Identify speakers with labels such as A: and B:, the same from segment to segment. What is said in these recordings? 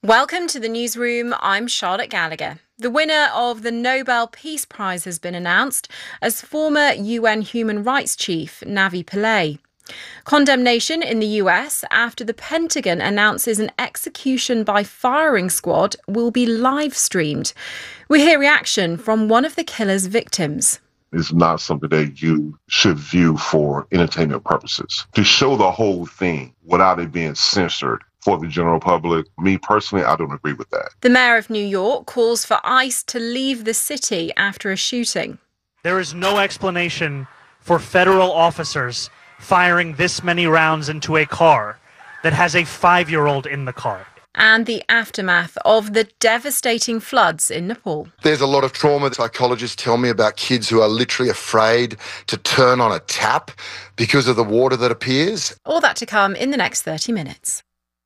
A: Welcome to the newsroom. I'm Charlotte Gallagher. The winner of the Nobel Peace Prize has been announced as former UN Human Rights Chief Navi Pillay. Condemnation in the US after the Pentagon announces an execution by firing squad will be live streamed. We hear reaction from one of the killer's victims.
B: It's not something that you should view for entertainment purposes. To show the whole thing without it being censored for the general public, me personally, I don't agree with that.
A: The mayor of New York calls for ICE to leave the city after a shooting.
C: There is no explanation for federal officers firing this many rounds into a car that has a 5-year-old in the car.
A: And the aftermath of the devastating floods in Nepal.
D: There's a lot of trauma. Psychologists tell me about kids who are literally afraid to turn on a tap because of the water that appears.
A: All that to come in the next 30 minutes.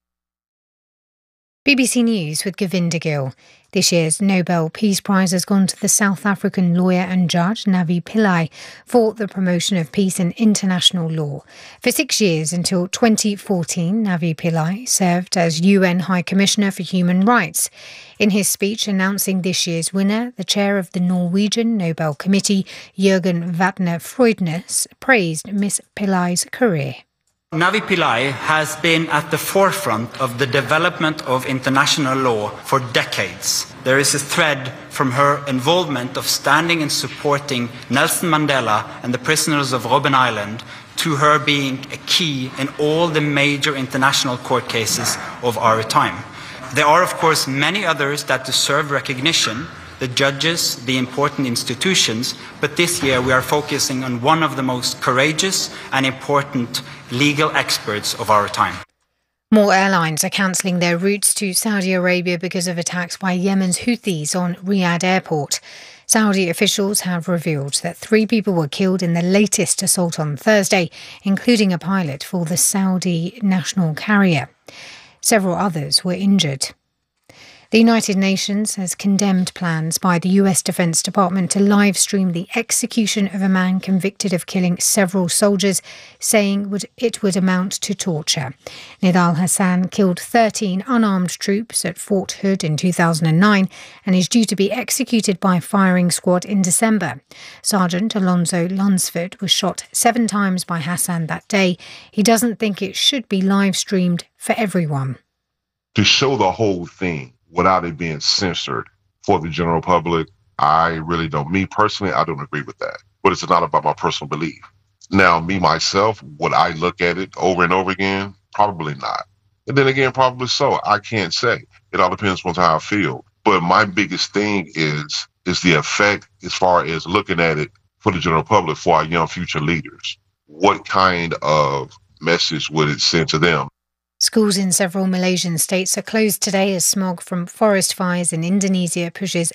E: BBC News with Govinda Gill. This year's Nobel Peace Prize has gone to the South African lawyer and judge Navi Pillay for the promotion of peace and international law. For 6 years until 2014, Navi Pillay served as UN High Commissioner for Human Rights. In his speech announcing this year's winner, the chair of the Norwegian Nobel Committee, Jørgen Vatne Frøydnes, praised Ms Pillay's career.
F: Navi Pillay has been at the forefront of the development of international law for decades. There is a thread from her involvement of standing and supporting Nelson Mandela and the prisoners of Robben Island to her being a key in all the major international court cases of our time. There are, of course, many others that deserve recognition, the judges, the important institutions, but this year we are focusing on one of the most courageous and important legal experts of our time.
E: More airlines are cancelling their routes to Saudi Arabia because of attacks by Yemen's Houthis on Riyadh Airport. Saudi officials have revealed that 3 people were killed in the latest assault on Thursday, including a pilot for the Saudi national carrier. Several others were injured. The United Nations has condemned plans by the US Defense Department to live stream the execution of a man convicted of killing several soldiers, saying it would amount to torture. Nidal Hassan killed 13 unarmed troops at Fort Hood in 2009 and is due to be executed by firing squad in December. Sergeant Alonzo Lunsford was shot 7 times by Hassan that day. He doesn't think it should be live streamed for everyone.
B: To show the whole thing without it being censored for the general public, I really don't. Me personally, I don't agree with that. But it's not about my personal belief. Now, me, myself, would I look at it over and over again? Probably not. And then again, probably so. I can't say. It all depends on how I feel. But my biggest thing is the effect as far as looking at it for the general public, for our young future leaders. What kind of message would it send to them?
E: Schools in several Malaysian states are closed today as smog from forest fires in Indonesia pushes